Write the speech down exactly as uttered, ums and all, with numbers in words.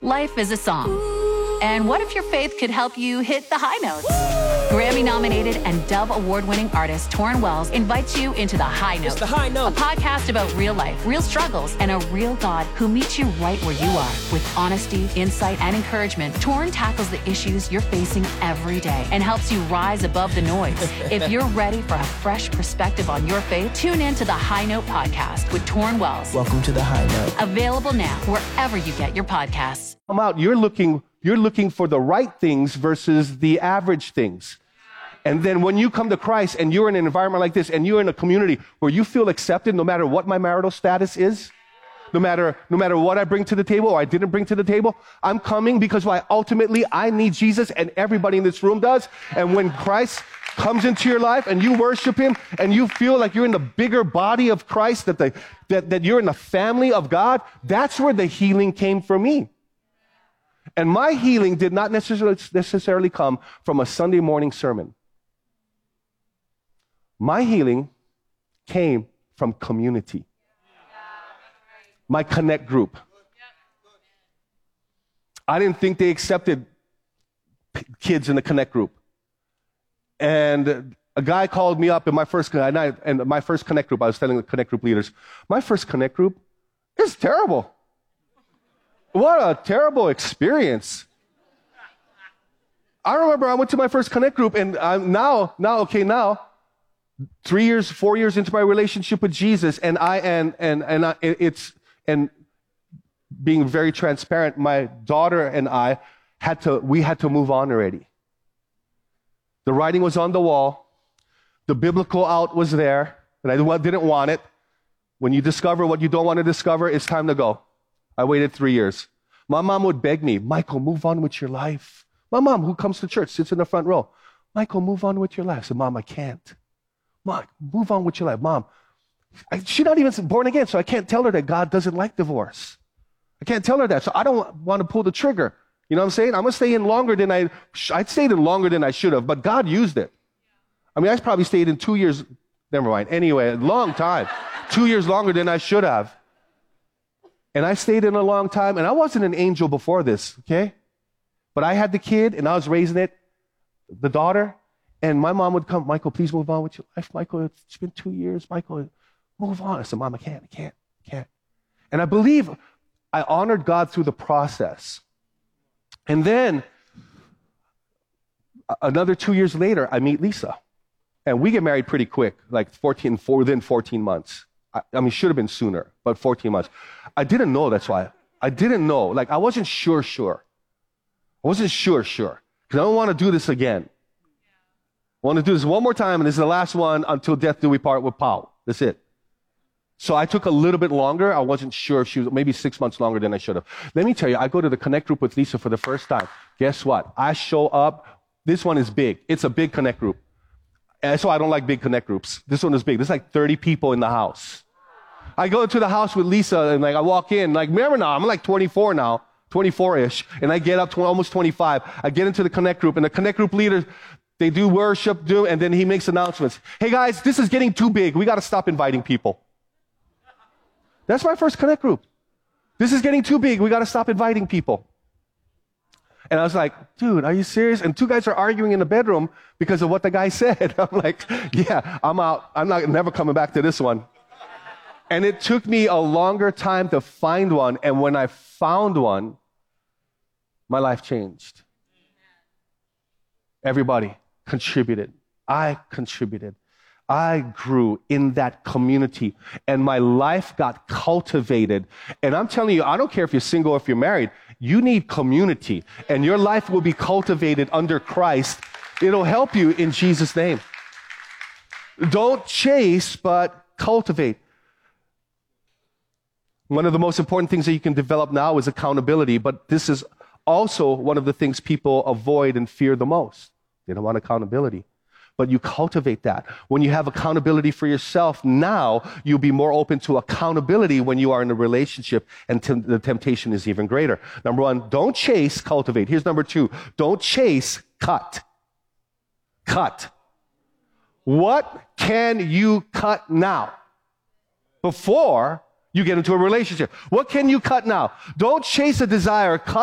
Life is a song. And what if your faith could help you hit the high notes? Grammy-nominated and Dove Award-winning artist Torrin Wells invites you into The High Note. It's The High Note. A podcast about real life, real struggles, and a real God who meets you right where you are. With honesty, insight, and encouragement, Torrin tackles the issues you're facing every day and helps you rise above the noise. If you're ready for a fresh perspective on your faith, tune in to The High Note podcast with Torrin Wells. Welcome to The High Note. Available now wherever you get your podcasts. Come out, you're looking, you're looking for the right things versus the average things. And then when you come to Christ and you're in an environment like this and you're in a community where you feel accepted no matter what my marital status is, no matter, no matter what I bring to the table or I didn't bring to the table, I'm coming because why? Ultimately, I need Jesus and everybody in this room does. And when Christ comes into your life and you worship him and you feel like you're in the bigger body of Christ, that, the, that, that you're in the family of God, that's where the healing came for me. And my healing did not necessarily, necessarily come from a Sunday morning sermon. My healing came from community. My connect group. I didn't think they accepted p- kids in the connect group. And a guy called me up in my first, and, I, and my first connect group, I was telling the connect group leaders, my first connect group is terrible. What a terrible experience. I remember I went to my first connect group and I'm now, now, okay, now, three years, four years into my relationship with Jesus, and I, and, and, and I, it's, and being very transparent, my daughter and I had to, we had to move on already. The writing was on the wall. The biblical out was there, and I didn't want it. When you discover what you don't want to discover, it's time to go. I waited three years. My mom would beg me, Michael, move on with your life. My mom, who comes to church, sits in the front row. Michael, move on with your life. I said, Mom, I can't. Mom, move on with your life. Mom, I, she's not even born again, so I can't tell her that God doesn't like divorce. I can't tell her that, so I don't want to pull the trigger. You know what I'm saying? I'm going to stay in longer than I, I stayed in longer than I should have, but God used it. I mean, I probably stayed in two years, never mind. Anyway, a long time. Two years longer than I should have. And I stayed in a long time, and I wasn't an angel before this, okay? But I had the kid, and I was raising it, the daughter, and my mom would come, Michael, please move on with your life. Michael, it's been two years. Michael, move on. I said, Mom, I can't, I can't, I can't. And I believe I honored God through the process. And then, another two years later, I meet Lisa. And we get married pretty quick, like fourteen, within fourteen months. I, I mean, should have been sooner, but fourteen months. I didn't know, that's why. I didn't know. Like, I wasn't sure, sure. I wasn't sure, sure. Because I don't want to do this again. I want to do this one more time, and this is the last one until death do we part with Paul. That's it. So I took a little bit longer. I wasn't sure if she was, maybe six months longer than I should have. Let me tell you, I go to the connect group with Lisa for the first time. Guess what? I show up. This one is big. It's a big connect group. And so I don't like big connect groups. This one is big. There's like thirty people in the house. I go to the house with Lisa, and like I walk in, like remember now, I'm like twenty-four now, twenty-four-ish, and I get up to almost twenty-five. I get into the connect group, and the connect group leader, they do worship, do, and then he makes announcements. Hey guys, this is getting too big. We got to stop inviting people. That's my first connect group. This is getting too big. We got to stop inviting people. And I was like, dude, are you serious? And two guys are arguing in the bedroom because of what the guy said. I'm like, yeah, I'm out. I'm not never coming back to this one. And it took me a longer time to find one. And when I found one, my life changed. Everybody contributed. I contributed. I grew in that community, and my life got cultivated. And I'm telling you, I don't care if you're single or if you're married, you need community, and your life will be cultivated under Christ. It'll help you in Jesus' name. Don't chase, but cultivate. One of the most important things that you can develop now is accountability, but this is also one of the things people avoid and fear the most. They don't want accountability. But you cultivate that. When you have accountability for yourself, now you'll be more open to accountability when you are in a relationship, and t- the temptation is even greater. Number one, don't chase, cultivate. Here's number two, don't chase, cut. Cut. What can you cut now before you get into a relationship? What can you cut now? Don't chase a desire, cut